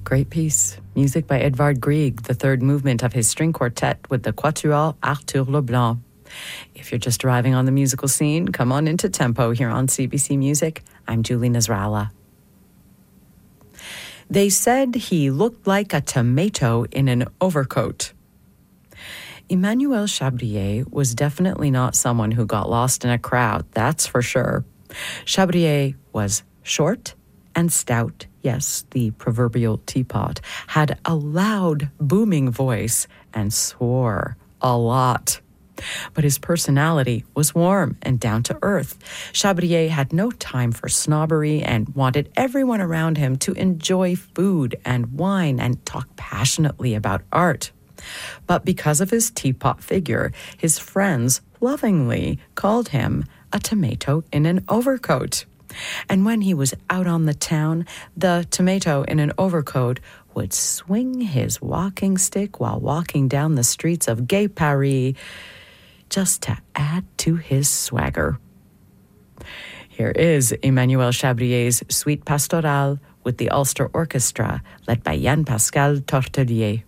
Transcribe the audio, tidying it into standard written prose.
Great piece. Music by Edvard Grieg, the third movement of his string quartet with the Quatuor Arthur Leblanc. If you're just arriving on the musical scene, come on into Tempo here on CBC Music. I'm Julie Nasrallah. They said he looked like a tomato in an overcoat. Emmanuel Chabrier was definitely not someone who got lost in a crowd, that's for sure. Chabrier was short and stout, yes, the proverbial teapot, had a loud, booming voice, and swore a lot. But his personality was warm and down to earth. Chabrier had no time for snobbery and wanted everyone around him to enjoy food and wine and talk passionately about art. But because of his teapot figure, his friends lovingly called him a tomato in an overcoat. And when he was out on the town, the tomato in an overcoat would swing his walking stick while walking down the streets of Gay Paris, just to add to his swagger. Here is Emmanuel Chabrier's Suite Pastorale with the Ulster Orchestra, led by Yann Pascal Tortelier.